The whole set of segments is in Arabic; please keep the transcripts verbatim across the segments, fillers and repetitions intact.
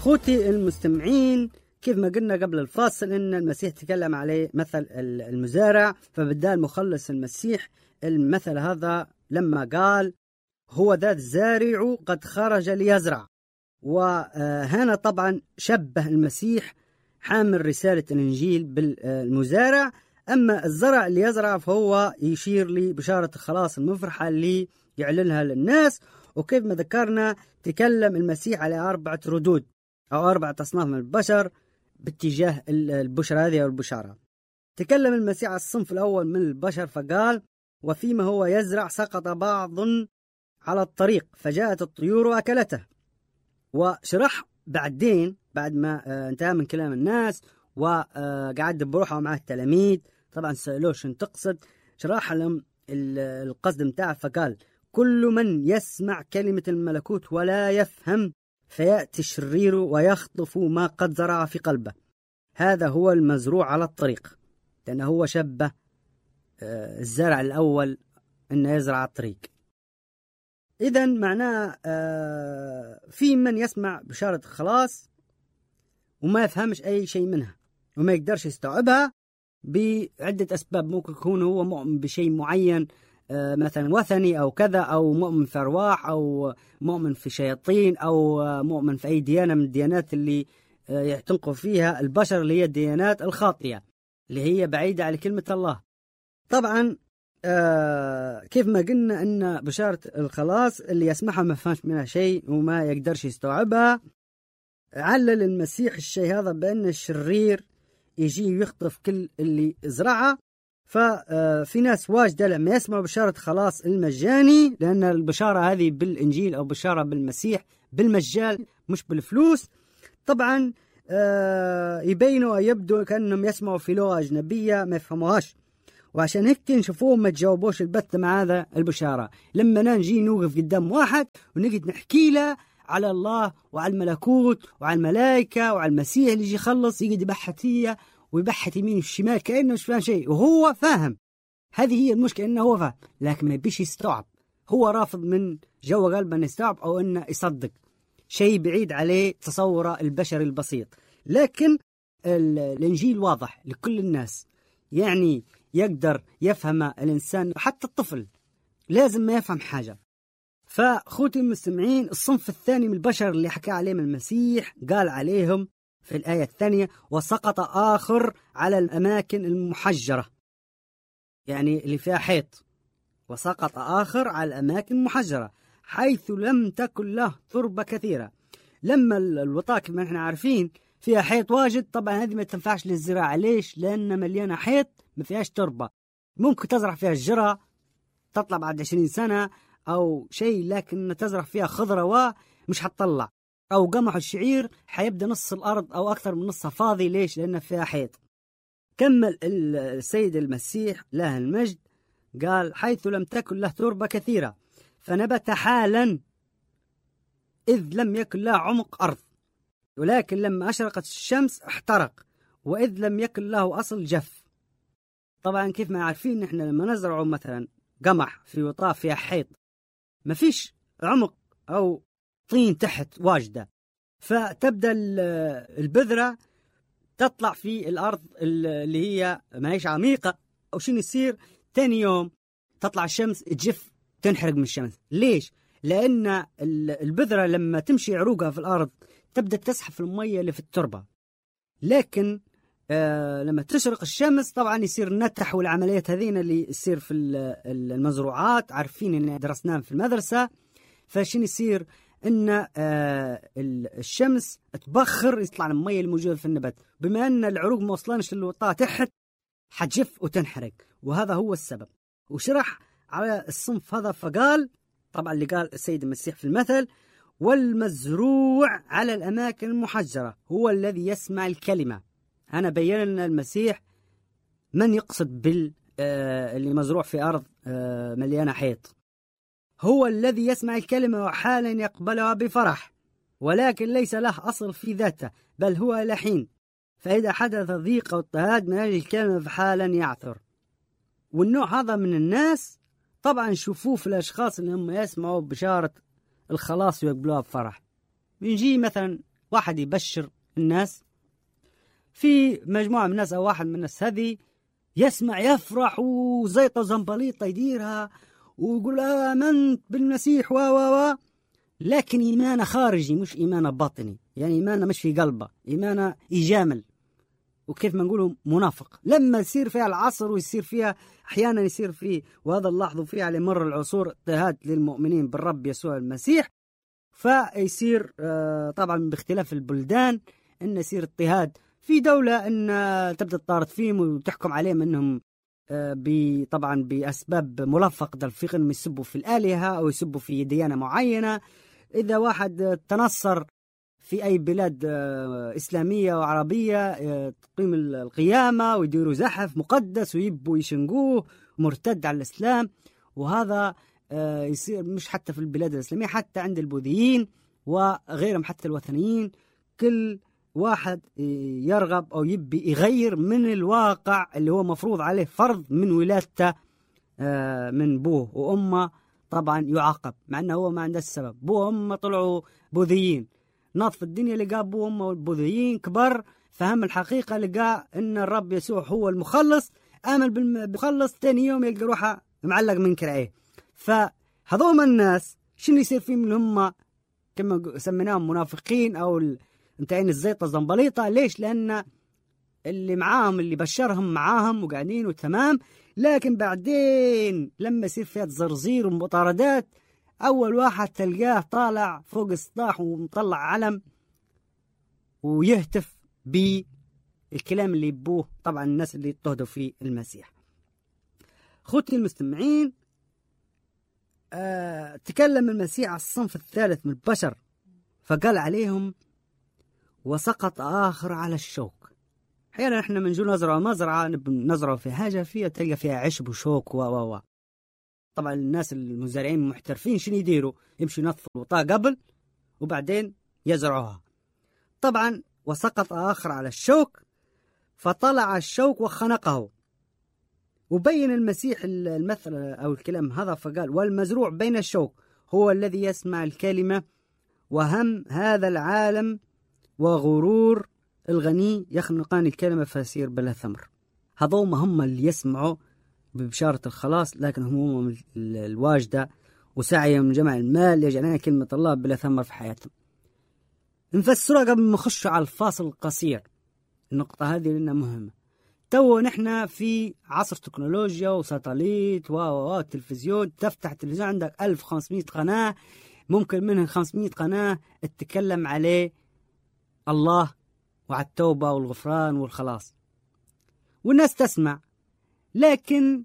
أخوتي المستمعين، كيف ما قلنا قبل الفاصل إن المسيح تكلم عليه مثل المزارع، فبدال مخلص المسيح المثل هذا لما قال هو ذا الزارع قد خرج ليزرع. وهنا طبعا شبه المسيح حامل رسالة الإنجيل بالمزارع، أما الزرع اللي يزرع فهو يشير لبشارة الخلاص المفرحة اللي يعلنها للناس. وكيف ما ذكرنا تكلم المسيح على أربعة ردود أو أربعة أصناف من البشر باتجاه البشرى هذه أو البشارة. تكلم المسيح على الصنف الأول من البشر فقال وفيما هو يزرع سقط بعض على الطريق فجاءت الطيور وأكلته. وشرح بعدين بعد ما انتهى من كلام الناس وقعد بروحه مع التلاميذ، طبعا سألوه شن تقصد، شرح لهم القصد متاعه فقال كل من يسمع كلمة الملكوت ولا يفهم فيأتي الشرير ويخطف ما قد زرع في قلبه، هذا هو المزروع على الطريق. لأنه هو شبه الزرع الأول أنه يزرع على الطريق. إذن معناه في من يسمع بشارة الخلاص وما يفهمش أي شيء منها وما يقدرش يستوعبها بعدة أسباب. ممكن يكون هو مؤمن بشيء معين مثلا وثني أو كذا، أو مؤمن في أرواح، أو مؤمن في شياطين، أو مؤمن في أي ديانة من الديانات اللي يعتنقوا فيها البشر اللي هي الديانات الخاطئة اللي هي بعيدة عن كلمة الله. طبعا آه كيف ما قلنا أن بشارة الخلاص اللي يسمعها ما فهمش منها شيء وما يقدرش يستوعبها. علل المسيح الشيء هذا بأن الشرير يجي يخطف كل اللي زرعه. ففي ناس واجدة لما يسمعوا بشارة خلاص المجاني، لأن البشارة هذه بالإنجيل أو بشارة بالمسيح بالمجال مش بالفلوس، طبعا يبينوا يبدو كأنهم يسمعوا في لغة أجنبية ما يفهموهاش، وعشان هيك نشوفوهم ما تجاوبوش البت مع هذا البشارة. لما نجي نوقف قدام واحد ونجد نحكي له على الله وعلى الملكوت وعلى الملائكة وعلى المسيح اللي يجي يخلص، يجي يبحثية ويبحث يمين والشمال كأنه مش فاهم شيء، وهو فاهم. هذه هي المشكلة، إنه هو فاهم لكن ما يبيش يستوعب، هو رافض من جو قلبه أنه يستوعب أو أنه يصدق شيء بعيد عليه تصوره البشري البسيط. لكن الإنجيل واضح لكل الناس، يعني يقدر يفهم الإنسان، حتى الطفل لازم ما يفهم حاجة. فأخوتي المستمعين، الصنف الثاني من البشر اللي حكى عليهم المسيح قال عليهم في الآية الثانية وسقط آخر على الأماكن المحجرة، يعني اللي فيها حيط. وسقط آخر على الأماكن المحجرة حيث لم تكن له تربة كثيرة. لما الوطاة كما احنا عارفين فيها حيط واجد، طبعا هذه ما تنفعش للزراعة. ليش؟ لأن مليانة حيط ما فيهاش تربة. ممكن تزرع فيها الجرة تطلع بعد عشرين سنة أو شيء، لكن تزرع فيها خضرة ومش هتطلع. أو قمح الشعير حيبدأ نص الأرض أو أكثر من نصها فاضي. ليش؟ لأن فيها حيط. كمل السيد المسيح له المجد قال حيث لم تكن له تربة كثيرة فنبت حالا إذ لم يكن له عمق أرض، ولكن لما أشرقت الشمس احترق، وإذ لم يكن له أصل جف. طبعا كيف ما عارفين نحن لما نزرع مثلا قمح في وطاء فيها حيط ما فيش عمق أو طين تحت واجدة، فتبدأ البذرة تطلع في الأرض اللي هي ما هيش عميقة، أو شنو يصير تاني يوم تطلع الشمس تجف تنحرق من الشمس. ليش؟ لأن البذرة لما تمشي عروقها في الأرض تبدأ تسحب المية اللي في التربة، لكن آه لما تشرق الشمس طبعا يصير النتح والعمليات هذين اللي يصير في المزروعات، عارفين إن درسناهم في المدرسة. فشين يصير إن آه الشمس تبخر يطلع المية الموجودة في النبات، بما أن العروق ما وصلانش للوطاء تحت حتجف وتنحرق، وهذا هو السبب. وشرح على الصنف هذا فقال طبعا اللي قال السيد المسيح في المثل والمزروع على الأماكن المحجرة هو الذي يسمع الكلمة. أنا بيّن لنا المسيح من يقصد بال آه اللي مزروع في أرض آه مليانة حيط. هو الذي يسمع الكلمة وحالا يقبلها بفرح، ولكن ليس له أصل في ذاته بل هو لحين، فإذا حدث ضيق أو اضطهاد من أجل الكلمة فحالا يعثر. والنوع هذا من الناس طبعا شوفوه في الأشخاص اللي هم يسمعوا بشارة الخلاص ويقبلوها بفرح. يجي مثلا واحد يبشر الناس، في مجموعة من الناس أو واحد من الناس هذه يسمع يفرح وزيطة زنبليطة يديرها ويقول آمنت بالمسيح و و و لكن إيمانه خارجي مش إيمانه باطني، يعني إيمانه مش في قلبه، إيمانه يجامل وكيف ما نقولوا منافق. لما يصير فيها العصر ويصير فيها أحيانا يصير فيه، وهذا نلاحظوا فيه على مر العصور، اضطهاد للمؤمنين بالرب يسوع المسيح، فيصير طبعا باختلاف البلدان إن يصير اضطهاد في دولة إن تبدأ تطارد فيهم وتحكم عليهم إنهم طبعا بأسباب ملفق دلفيق إنهم يسبوا في الآلهة أو يسبوا في ديانة معينة. إذا واحد تنصر في أي بلاد إسلامية وعربية تقيم القيامة ويديروا زحف مقدس ويبوا يشنقوه مرتد على الإسلام، وهذا يصير مش حتى في البلاد الإسلامية، حتى عند البوذيين وغيرهم حتى الوثنيين. كل واحد يرغب أو يبي يغير من الواقع اللي هو مفروض عليه فرض من ولادته من بوه وأمه، طبعا يعاقب مع أنه هو ما عنده السبب. بوه وأمه طلعوا بوذيين، ناط في الدنيا لقى بوه وأمه البوذيين كبر، فهم الحقيقة لقى أن الرب يسوع هو المخلص، آمن بالمخلص، تاني يوم يلقى روحه معلق من كرعيه. فهذوما الناس شنو يصير فيهم اللي هم كما سميناهم منافقين أو انتين الزيطة زنبليطة؟ ليش؟ لأن اللي معاهم اللي بشرهم معاهم وقاعدين وتمام، لكن بعدين لما يصير فيها زرزير ومطاردات أول واحد تلقاه طالع فوق السطاح ومطلع علم ويهتف بالكلام اللي يبوه طبعا الناس اللي يضطهدوا في المسيح. أخوتي المستمعين، أه تكلم المسيح على الصنف الثالث من البشر فقال عليهم وسقط آخر على الشوك. أحيانا إحنا من جو نزرع مزرعة نزرع في حاجة فيها تلقى فيها عشب وشوك و و و طبعا الناس المزارعين المحترفين شنو يديروا؟ يمشي ينظفوا الوطاء قبل وبعدين يزرعوها. طبعا وسقط آخر على الشوك فطلع الشوك وخنقه. وبين المسيح المثل أو الكلام هذا فقال والمزروع بين الشوك هو الذي يسمع الكلمة وهم هذا العالم وغرور الغني يخنقان الكلمة فيصير بلا ثمر. هذوم هم اللي يسمعوا ببشارة الخلاص لكن همومهم الواجدة وسعيهم جمع المال يجعلنا كلمة الله بلا ثمر في حياتهم. نفسرها قبل ما نخش على الفاصل القصير، النقطة هذه لأنها مهمة. تو نحن في عصر تكنولوجيا وساتلايت و تلفزيون، تفتح التلفزيون عندك ألف وخمسمائة قناة، ممكن منهم خمسمائة قناة تتكلم عليه الله وعلى التوبة والغفران والخلاص والناس تسمع. لكن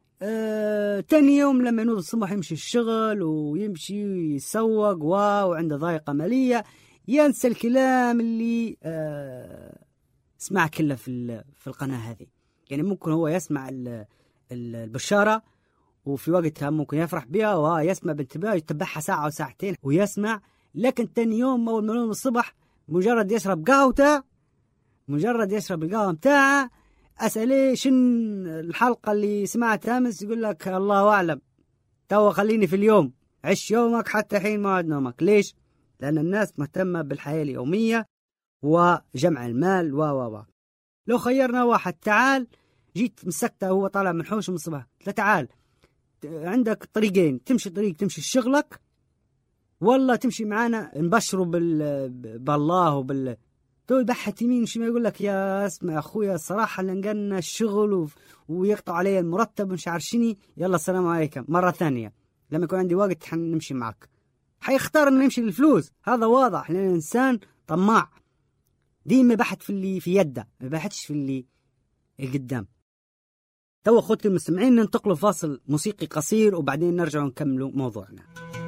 آه تاني يوم لما ينوض الصبح يمشي الشغل ويمشي ويسوق وعنده ضائقة مالية ينسى الكلام اللي آه اسمع كله في في القناة هذه. يعني ممكن هو يسمع البشارة وفي وقتها ممكن يفرح بها ويسمع بانتباه يتبعها ساعة أو ساعتين ويسمع، لكن تاني يوم أول ما ينوض الصبح مجرد يشرب قهوته مجرد يشرب القهوة متاعه أسأليه شن الحلقة اللي سمعتها أمس يقول لك الله أعلم، تو خليني في اليوم، عش يومك حتى حين موعد نومك. ليش؟ لأن الناس مهتمة بالحياة اليومية وجمع المال و و لو خيرنا واحد تعال جيت مسكته هو طالع من حوش من الصباح، لا تعال عندك طريقين، تمشي طريق تمشي شغلك والله تمشي معانا نبشروا بال... بالله وبال تو بحث يمين شو ما يقول لك يا اسمع يا اخويا الصراحه لنقلنا الشغل و... ويقطع علي المرتب مش عارف شني، يلا السلام عليكم مره ثانيه لما يكون عندي وقت حنمشي معك. حيختار انه يمشي للفلوس، هذا واضح لان الانسان طماع ديما بحث في اللي في يده ما بحثش في اللي قدام. تو اخوتي المستمعين ننتقلوا فاصل موسيقي قصير وبعدين نرجع نكملوا موضوعنا.